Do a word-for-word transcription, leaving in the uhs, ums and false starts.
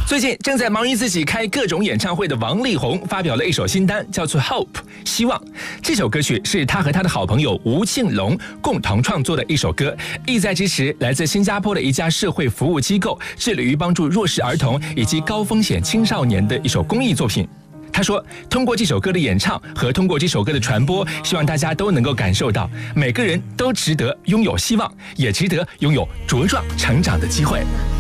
最近正在忙于自己开各种演唱会的王力宏发表了一首新单，叫做《Hope》希望。这首歌曲是他和他的好朋友吴庆隆共同创作的一首歌，意在支持来自新加坡的一家社会服务机构，致力于帮助弱势儿童以及高风险青少年的一首公益作品。他说，通过这首歌的演唱和通过这首歌的传播，希望大家都能够感受到，每个人都值得拥有希望，也值得拥有茁壮成长的机会。